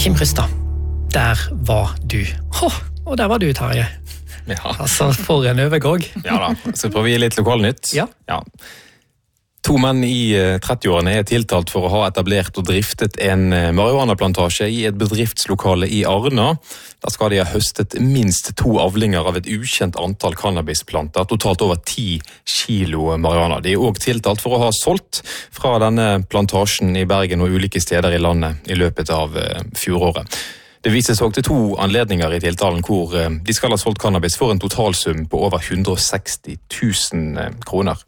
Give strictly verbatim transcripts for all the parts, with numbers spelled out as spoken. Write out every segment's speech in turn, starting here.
Kim Rystad, der var du. Oh, og der var du, Terje. Ja. Altså, for en overgång. Ja da, så prøver vi litt lokalnytt. Ja. Ja. To menn i trettiårene er tiltalt for å ha etablert og driftet en marihuanaplantasje i et bedriftslokale i Arna. Der skal de ha høstet minst to avlinger av et ukjent antall cannabisplanter, totalt over ti kilo marihuana. De er også tiltalt for å ha solgt fra denne plantasjen i Bergen og ulike steder i landet i løpet av fjoråret. Det vises også til to anledninger i tiltalen hvor de skal ha solgt cannabis for en totalsum på over hundre og seksti tusen kroner.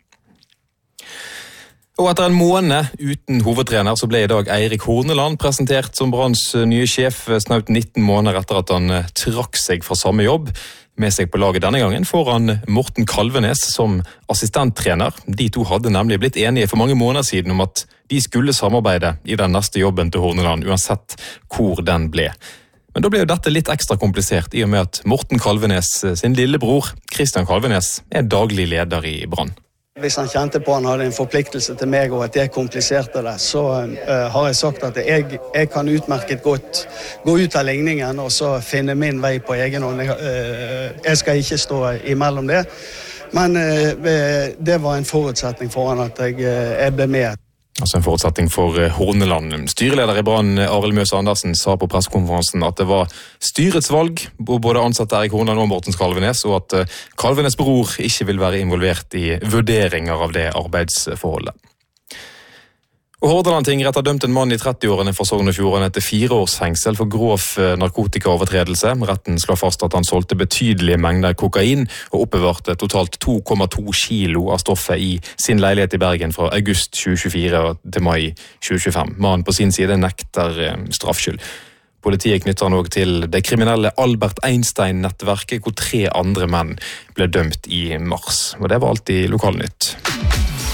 Og etter en måned uten hovedtrener så ble i dag Eirik Horneland presentert som Branns nye sjef snaut nitten måneder etter at han trakk seg fra samme jobb. Med seg på laget denne gangen foran Morten Kalvenes som assistenttrener. De to hadde nemlig blitt enige for mange måneder siden om at de skulle samarbeide i den neste jobben til Horneland, uansett hvor den ble. Men da ble jo dette litt ekstra komplisert i og med at Morten Kalvenes sin lillebror, Christian Kalvenes, er daglig leder i Brann. Hvis han kjente på han hadde en forpliktelse til meg og at jeg kompliserte det, så uh, har jeg sagt at jeg, jeg kan utmerket godt gå ut av ligningen og så finne min vei på egen hånd. Jeg, uh, jeg skal ikke stå imellom det, men uh, det var en forutsetning for han at jeg, uh, jeg ble med. Altså en forutsetning for Horneland. Styreleder i Brann, Arild Møse Andersen, sa på pressekonferansen at det var styrets valg, både ansatte Eirik Horneland og Morten Kalvenes, og at Kalvenes bror ikke vil være involvert i vurderinger av det arbeidsforholdet. Og Hordaland tingrett har dømt en mann i trettiårene for Sogn og Fjordane til fire års fengsel for grov narkotikaovertredelse. Retten slår fast at han solgte betydelige mengder kokain og oppbevarte totalt to komma to kilo av stoffet i sin leilighet i Bergen fra august tjue tjuefire til mai tjue tjuefem. Mannen på sin side nekter straffskyld. Politiet knytter han også til det kriminelle Albert Einstein-nettverket, hvor tre andre menn ble dømt i mars. Og det var alt i Lokalnytt.